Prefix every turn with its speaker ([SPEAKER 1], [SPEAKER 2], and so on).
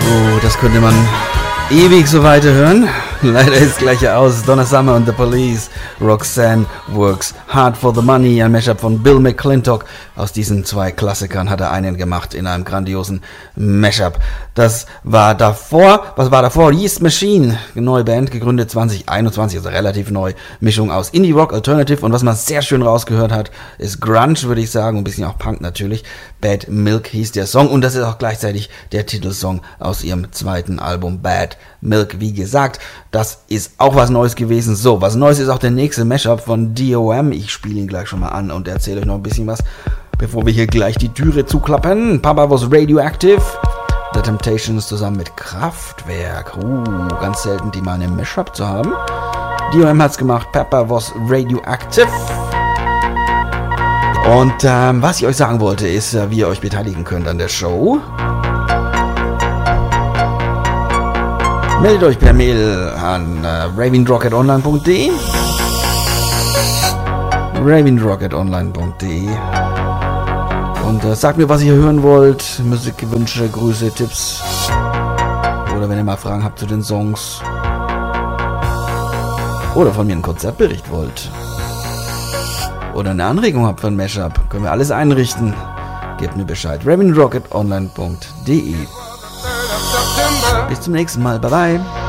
[SPEAKER 1] Oh, das könnte man ewig so weiterhören. Leider ist gleich aus. Donna Summer und The Police. Roxanne Works Hard for the Money. Ein Mashup von Bill McClintock. Aus diesen zwei Klassikern hat er einen gemacht in einem grandiosen Mashup. Das war davor. Was war davor? Yeast Machine. Neue Band, gegründet 2021. Also relativ neu. Mischung aus Indie Rock, Alternative. Und was man sehr schön rausgehört hat, ist Grunge, würde ich sagen. Ein bisschen auch Punk natürlich. Bad Milk hieß der Song. Und das ist auch gleichzeitig der Titelsong aus ihrem zweiten Album Bad Milk. Wie gesagt, das ist auch was Neues gewesen. So, was Neues ist auch der nächste Mashup von DOM. Ich spiele ihn gleich schon mal an und erzähle euch noch ein bisschen was, bevor wir hier gleich die Türe zuklappen. Papa was Radioactive. The Temptations zusammen mit Kraftwerk. Ganz selten, die mal einen Mashup zu haben. DOM hat's gemacht. Papa was Radioactive. Und was ich euch sagen wollte, ist, wie ihr euch beteiligen könnt an der Show. Meldet euch per Mail an ravindrock@online.de ravindrock@online.de und sagt mir, was ihr hören wollt. Musikwünsche, Grüße, Tipps. Oder wenn ihr mal Fragen habt zu den Songs. Oder von mir einen Konzertbericht wollt. Oder eine Anregung habt für ein Mashup. Können wir alles einrichten. Gebt mir Bescheid. ravindrock@online.de. Bis zum nächsten Mal. Bye bye.